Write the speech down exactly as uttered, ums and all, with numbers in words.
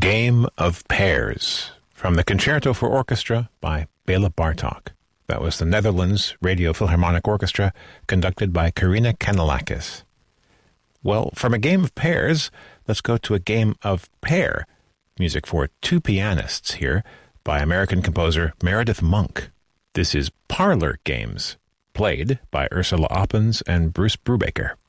Game of Pairs from the Concerto for Orchestra by Bela Bartok. That was the Netherlands Radio Philharmonic Orchestra, conducted by Karina Kanellakis. Well, from a game of pairs, let's go to a game of pair. Music for two pianists here by American composer Meredith Monk. This is Parlor Games, played by Ursula Oppens and Bruce Brubaker.